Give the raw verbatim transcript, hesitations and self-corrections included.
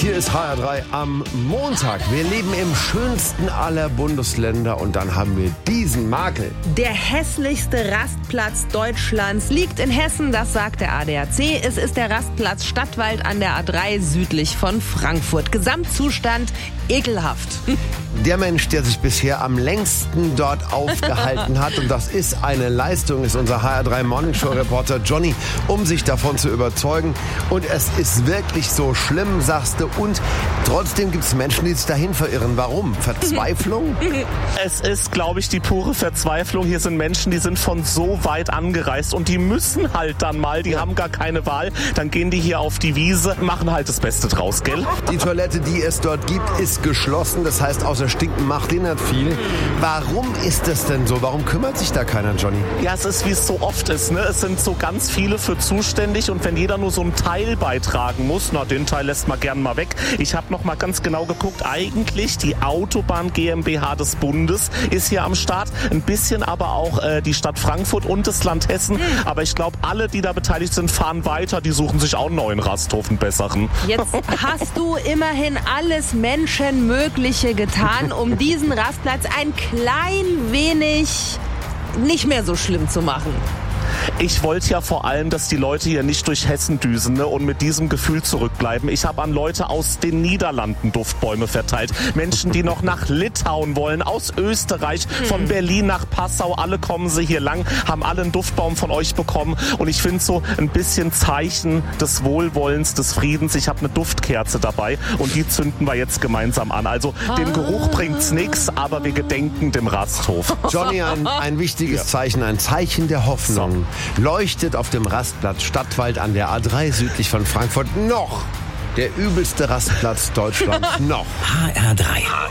Hier ist H R drei am Montag. Wir leben im schönsten aller Bundesländer und dann haben wir diesen Makel. Der hässlichste Rastplatz Deutschlands liegt in Hessen, das sagt der A D A C. Es ist der Rastplatz Stadtwald an der A drei südlich von Frankfurt. Gesamtzustand ekelhaft. Der Mensch, der sich bisher am längsten dort aufgehalten hat, und das ist eine Leistung, ist unser H R drei Morningshow-Reporter Johnny, um sich davon zu überzeugen. Und es ist wirklich so schlimm, sagst du. Und trotzdem gibt es Menschen, die sich dahin verirren. Warum? Verzweiflung? Es ist, glaube ich, die pure Verzweiflung. Hier sind Menschen, die sind von so weit angereist und die müssen halt dann mal, die ja. haben gar keine Wahl. Dann gehen die hier auf die Wiese, machen halt das Beste draus, gell? Die Toilette, die es dort gibt, ist geschlossen. Das heißt, außer Stinken macht den nicht viel. Warum ist das denn so? Warum kümmert sich da keiner, Johnny? Ja, es ist, wie es so oft ist, ne? Es sind so ganz viele für zuständig und wenn jeder nur so einen Teil beitragen muss, na, den Teil lässt man gern mal weg. Ich habe noch mal ganz genau geguckt, eigentlich die Autobahn GmbH des Bundes ist hier am Start, ein bisschen aber auch äh, die Stadt Frankfurt und das Land Hessen, aber ich glaube, alle, die da beteiligt sind, fahren weiter, die suchen sich auch einen neuen Rasthof, einen besseren. Jetzt hast du immerhin alles Menschenmögliche getan, um diesen Rastplatz ein klein wenig nicht mehr so schlimm zu machen. Ich wollte ja vor allem, dass die Leute hier nicht durch Hessen düsen, ne, und mit diesem Gefühl zurückbleiben. Ich habe an Leute aus den Niederlanden Duftbäume verteilt. Menschen, die noch nach Litauen wollen, aus Österreich, hm. von Berlin nach Passau. Alle kommen sie hier lang, haben alle einen Duftbaum von euch bekommen. Und ich finde so ein bisschen Zeichen des Wohlwollens, des Friedens. Ich habe eine Duftkerze dabei und die zünden wir jetzt gemeinsam an. Also dem Geruch bringt's nichts, aber wir gedenken dem Rasthof. Johnny, ein, ein wichtiges ja. Zeichen, ein Zeichen der Hoffnung. So. Leuchtet auf dem Rastplatz Stadtwald an der A drei südlich von Frankfurt noch der übelste Rastplatz Deutschlands noch. H R drei.